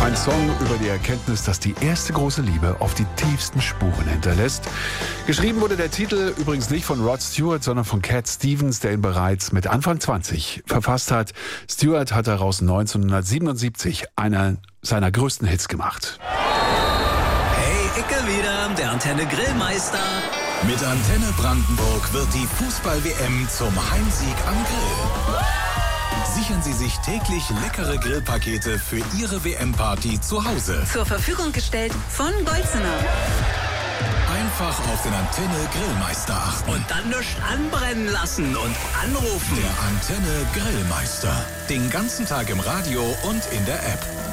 Ein Song über die Erkenntnis, dass die erste große Liebe oft die tiefsten Spuren hinterlässt. Geschrieben wurde der Titel übrigens nicht von Rod Stewart, sondern von Cat Stevens, der ihn bereits mit Anfang 20 verfasst hat. Stewart hat daraus 1977 einer seiner größten Hits gemacht. Hey, Icke wieder, der Antenne Grillmeister. Mit Antenne Brandenburg wird die Fußball-WM zum Heimsieg am Grill. Sichern Sie sich täglich leckere Grillpakete für Ihre WM-Party zu Hause. Zur Verfügung gestellt von Bolzener. Einfach auf den Antenne Grillmeister achten. Und dann nichts anbrennen lassen und anrufen. Der Antenne Grillmeister. Den ganzen Tag im Radio und in der App.